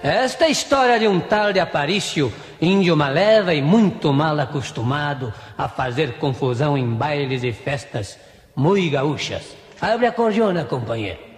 Esta é a história de um tal de Aparício, índio maleva e muito mal acostumado a fazer confusão em bailes e festas muito gaúchas. Abre a cordiona, companheiro.